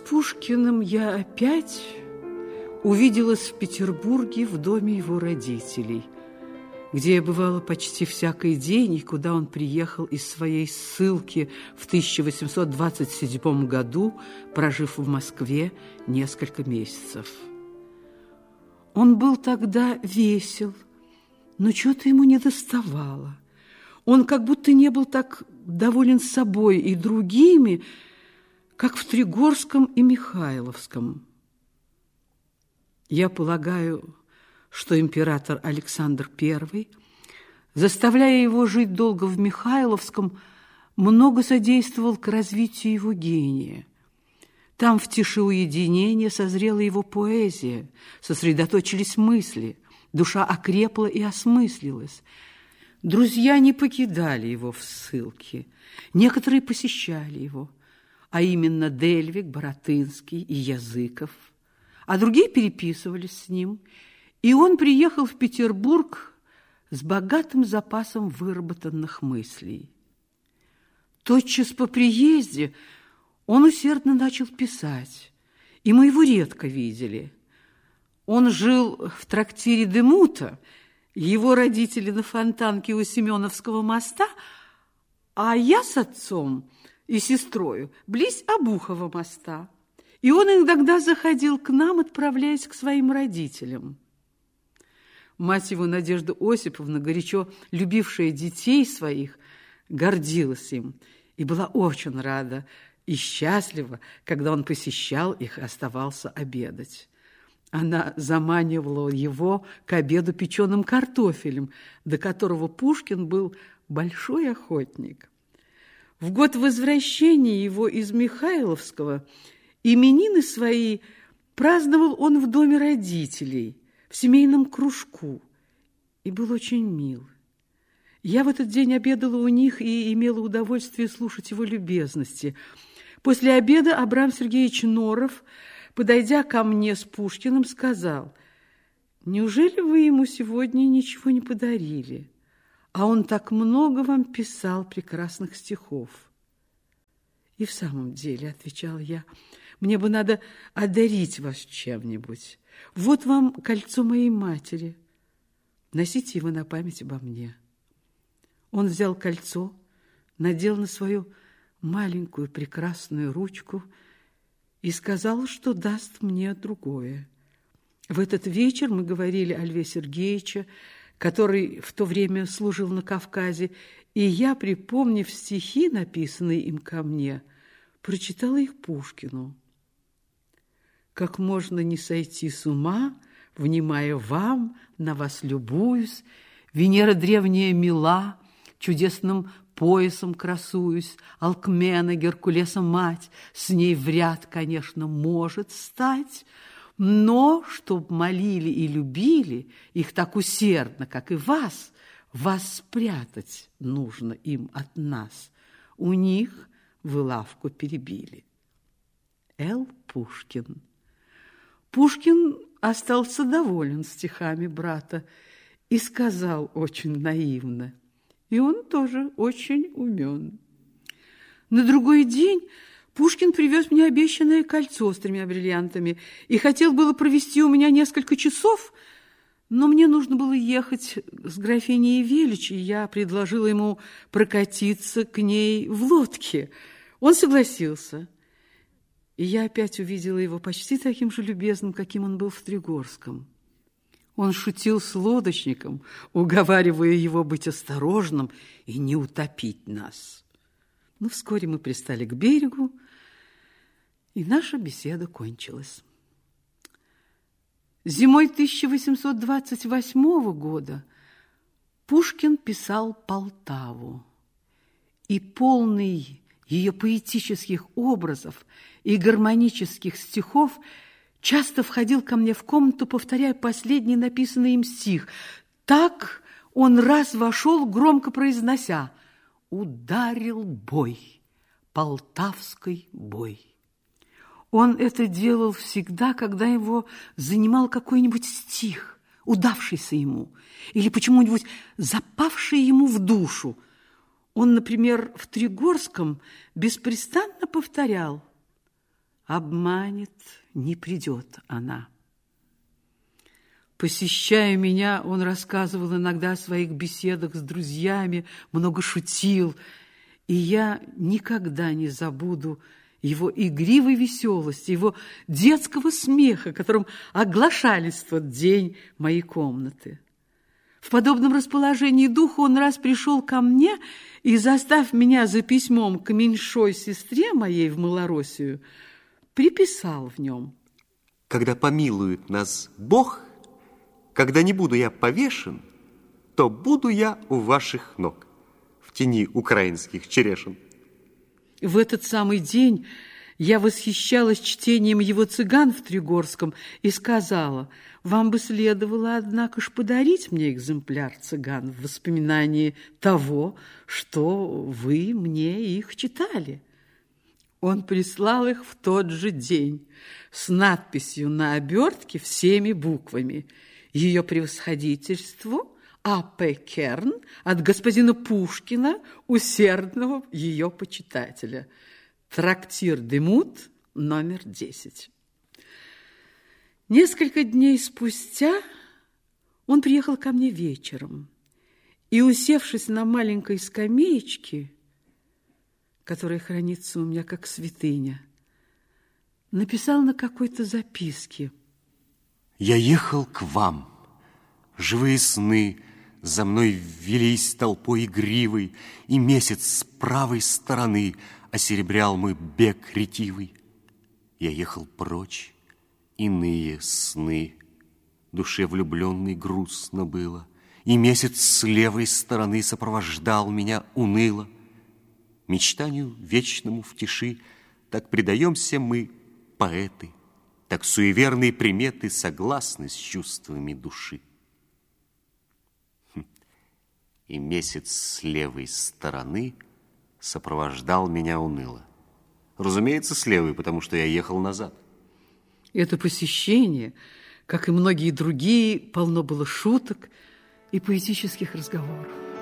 Пушкиным я опять увиделась в Петербурге в доме его родителей, где я бывала почти всякий день, и куда он приехал из своей ссылки в 1827 году, прожив в Москве несколько месяцев. Он был тогда весел, но чего-то ему недоставало. Он как будто не был так доволен собой и другими, как в Тригорском и Михайловском. Я полагаю, что император Александр I, заставляя его жить долго в Михайловском, много содействовал к развитию его гения. Там в тиши уединения созрела его поэзия, сосредоточились мысли, душа окрепла и осмыслилась. Друзья не покидали его в ссылке, некоторые посещали его, а именно Дельвиг, Баратынский и Языков, а другие переписывались с ним, и он приехал в Петербург с богатым запасом выработанных мыслей. Тотчас по приезде он усердно начал писать, и мы его редко видели. Он жил в трактире Демута, его родители на Фонтанке у Семеновского моста, а я с отцом и сестрою близ Обухова моста. И он иногда заходил к нам, отправляясь к своим родителям. Мать его, Надежда Осиповна, горячо любившая детей своих, гордилась им и была очень рада и счастлива, когда он посещал их и оставался обедать. Она заманивала его к обеду печеным картофелем, до которого Пушкин был большой охотник. В год возвращения его из Михайловского именины свои праздновал он в доме родителей, в семейном кружку, и был очень мил. Я в этот день обедала у них и имела удовольствие слушать его любезности. После обеда Абрам Сергеевич Норов, подойдя ко мне с Пушкиным, сказал: «Неужели вы ему сегодня ничего не подарили? А он так много вам писал прекрасных стихов». «И в самом деле, — отвечал я, — мне бы надо одарить вас чем-нибудь. Вот вам кольцо моей матери. Носите его на память обо мне». Он взял кольцо, надел на свою маленькую прекрасную ручку и сказал, что даст мне другое. В этот вечер мы говорили о Льве Сергеевиче, который в то время служил на Кавказе, и я, припомнив стихи, написанные им ко мне, прочитала их Пушкину. «Как можно не сойти с ума, внимая вам, на вас любуюсь, Венера древняя мила, чудесным поясом красуюсь, Алкмена, Геркулеса мать, с ней в ряд, конечно, может стать, но, чтоб молили и любили их так усердно, как и вас спрятать нужно им от нас. У них вы лавку перебили». Л. Пушкин. Пушкин остался доволен стихами брата и сказал очень наивно: «И он тоже очень умен». На другой день Пушкин привез мне обещанное кольцо с 3 бриллиантами и хотел было провести у меня несколько часов, но мне нужно было ехать с графиней Велич, и я предложила ему прокатиться к ней в лодке. Он согласился, и я опять увидела его почти таким же любезным, каким он был в Тригорском. Он шутил с лодочником, уговаривая его быть осторожным и не утопить нас. Но вскоре мы пристали к берегу, и наша беседа кончилась. Зимой 1828 года Пушкин писал «Полтаву», и полный ее поэтических образов и гармонических стихов часто входил ко мне в комнату, повторяя последний написанный им стих. Так он раз вошел, громко произнося: «Ударил бой, полтавский бой». Он это делал всегда, когда его занимал какой-нибудь стих, удавшийся ему, или почему-нибудь запавший ему в душу. Он, например, в Тригорском беспрестанно повторял: обманет, не придет она. Посещая меня, он рассказывал иногда о своих беседах с друзьями, много шутил, и я никогда не забуду его игривой веселости, его детского смеха, которым оглашались в тот день мои комнаты. В подобном расположении духа он раз пришел ко мне и, застав меня за письмом к меньшой сестре моей в Малороссию, приписал в нем: «Когда помилует нас Бог, когда не буду я повешен, то буду я у ваших ног в тени украинских черешин». В этот самый день я восхищалась чтением его «Цыган» в Тригорском и сказала: «Вам бы следовало, однако ж, подарить мне экземпляр «Цыган» в воспоминании того, что вы мне их читали». Он прислал их в тот же день с надписью на обертке всеми буквами: «Ее превосходительству А.П. Керн от господина Пушкина, усердного ее почитателя. Трактир Демут, номер 10». Несколько дней спустя он приехал ко мне вечером и, усевшись на маленькой скамеечке, которая хранится у меня как святыня, написал на какой-то записке: «Я ехал к вам. Живые сны за мной велись толпой игривой, и месяц с правой стороны осеребрял мой бег ретивый. Я ехал прочь, иные сны. Душе влюбленной грустно было, и месяц с левой стороны сопровождал меня уныло. Мечтанию вечному в тиши так предаемся мы, поэты, так суеверные приметы согласны с чувствами души. И месяц с левой стороны сопровождал меня уныло. Разумеется, с левой, потому что я ехал назад. Это посещение, как и многие другие, полно было шуток и поэтических разговоров.